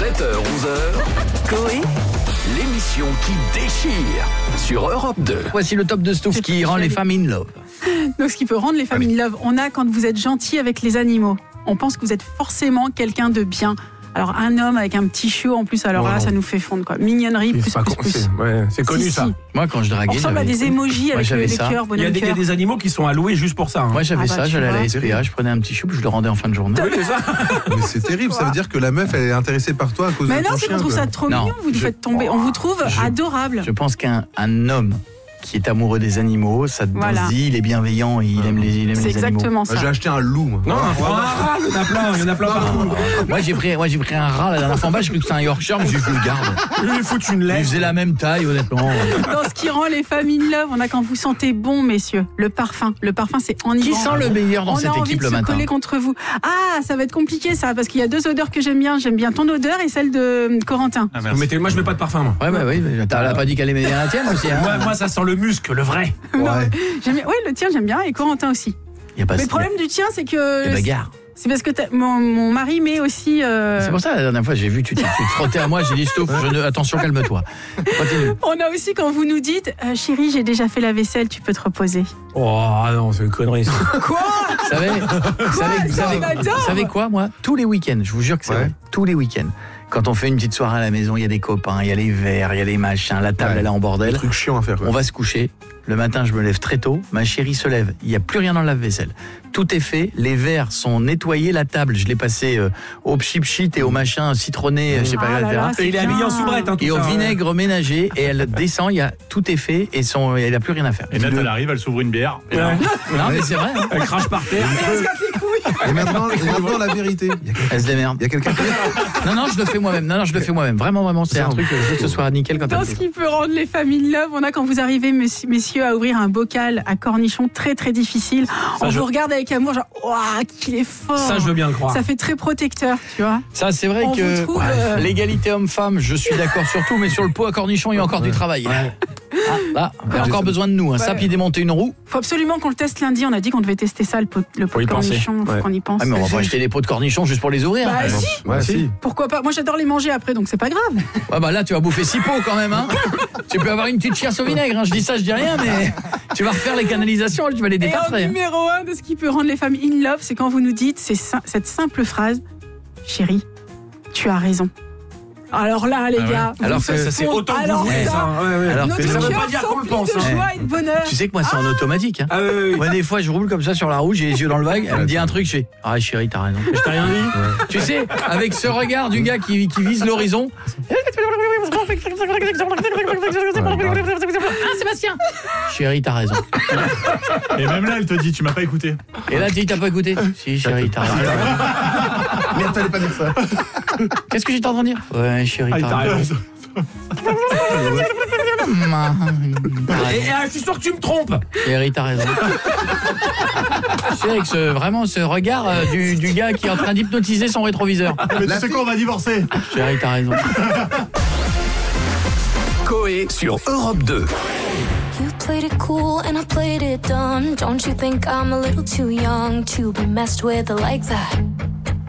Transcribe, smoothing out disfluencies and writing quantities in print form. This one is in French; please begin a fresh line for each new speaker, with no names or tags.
7h-11h, Coé, l'émission qui déchire sur Europe 2.
Voici le top de Stouff qui rend les femmes in love.
Donc ce qui peut rendre les femmes in love, on a quand vous êtes gentil avec les animaux. On pense que vous êtes forcément quelqu'un de bien. Alors un homme avec un petit chiot en plus, alors là ça nous fait fondre quoi. Mignonnerie plus.
C'est connu ça.
Moi quand je draguais,
on ressemble à des emojis avec les cœurs, bonhomme cœur.
Il y a des animaux qui sont alloués juste pour ça.
Moi j'avais ça, j'allais à la SPA, je prenais un petit chou, je le rendais en fin de journée.
Oui, c'est ça.
Mais c'est terrible, ça veut dire que la meuf elle est intéressée par toi à cause de ton chien.
Mais non, c'est qu'on trouve ça trop mignon, vous nous faites tomber, on vous trouve adorable.
Je pense qu'un homme qui est amoureux des animaux, ça te dit, il est bienveillant, il aime les animaux.
C'est exactement ça.
J'ai acheté un loup. Moi.
Non, il y en a plein partout.
Moi j'ai pris un rat la dernière fois en bas, j'ai cru que c'était un Yorkshire, mais j'ai fait le garde.
Il lui fout une lettre.
Il faisait la même taille honnêtement.
Dans ce qui rend les femmes in love, on a quand vous sentez bon messieurs, le parfum. Le parfum c'est enivrant.
Qui sent le meilleur dans cette équipe le matin?
On a envie de se coller contre vous. Ah, ça va être compliqué ça, parce qu'il y a deux odeurs que j'aime bien. J'aime bien ton odeur et celle de Corentin.
Moi je mets pas de parfum moi.
Oui, t'as pas dit qu'elle aimait bien la tienne aussi.
Moi ça sent le muscle, le vrai.
Le tien j'aime bien et Corentin aussi. Mais le problème du tien c'est que
les bagarres.
C'est parce que mon mari met aussi.
C'est pour ça la dernière fois j'ai vu tu te frottais à moi, j'ai dit stop, attention calme-toi. Continue.
On a aussi quand vous nous dites chérie j'ai déjà fait la vaisselle, tu peux te reposer.
Oh non c'est une connerie ça.
Quoi?
Vous savez quoi moi? Tous les week-ends, je vous jure que c'est vrai. Tous les week-ends. Quand on fait une petite soirée à la maison, il y a des copains, il y a les verres, il y a les machins, la table elle est en bordel.
Des trucs chiants à faire.
On va se coucher. Le matin, je me lève très tôt. Ma chérie se lève. Il n'y a plus rien dans le lave-vaisselle. Tout est fait. Les verres sont nettoyés. La table, je l'ai passée au pchip-chit et au machin citronné, je sais pas, etc.
Et il est habillé en soubrette.
Et au vinaigre ménager. Et elle descend. Tout est fait. Et elle n'a plus rien à faire.
Et là, elle arrive, elle s'ouvre une bière.
Non, mais c'est vrai.
Elle crache par terre.
Et maintenant la vérité.
Elle se démerde.
Il y a quelqu'un qui...
Non, je le fais moi-même. Vraiment, c'est un truc. Je veux que ce soit nickel quand
dans ce qui peut rendre les familles in love, on a quand vous arrivez, messieurs, à ouvrir un bocal à cornichons très très difficile. On vous regarde avec amour, genre, waouh, qu'il est fort.
Ça, je veux bien le croire.
Ça fait très protecteur, tu vois.
Ça, c'est vrai que l'égalité homme-femme, je suis d'accord sur tout, mais sur le pot à cornichons, il y a encore du travail. Là, il y a encore besoin de nous. Ça, puis démonter une roue.
Faut absolument qu'on le teste lundi. On a dit qu'on devait tester ça, le pot de cornichons. Faut qu'on y pense.
Mais on va pas acheter des pots de cornichons juste pour les ouvrir.
Si. Pourquoi pas? Moi, j'adore les manger après, donc c'est pas grave.
Là, tu vas bouffer 6 pots quand même. Tu peux avoir une petite chiasse au vinaigre. Je dis ça, je dis rien, mais tu vas refaire les canalisations, tu vas les détartrer.
Et en numéro 1 de ce qui peut rendre les femmes in love, c'est quand vous nous dites cette simple phrase: chérie, tu as raison. Alors là, les gars,
alors que ça c'est autant que vous voulez ça.
Alors
que
ça
veut pas dire qu'on le pense.
De joie et de bonheur.
Tu sais que moi c'est en automatique. Moi des fois je roule comme ça sur la route, j'ai les yeux dans le vague, elle me dit un truc, je fais ah chérie t'as raison.
Je t'ai rien dit.
Tu sais, avec ce regard du gars qui vise l'horizon. Sébastien. Chérie t'as raison.
Et même là elle te dit tu m'as pas écouté.
Et là tu dis t'as pas écouté? Si chérie t'as raison.
Merde, fallait pas dire ça.
Qu'est-ce que j'étais en train de dire? Ouais chérie t'as raison.
Je suis sûr que tu me trompes.
Chérie t'as raison. Tu sais avec ce regard du gars qui est en train d'hypnotiser son rétroviseur.
Mais tu sais quoi, on va divorcer.
Chérie t'as raison.
Coé sur Europe 2.
You played it cool and I played it dumb. Don't you think I'm a little too young to be messed with like that?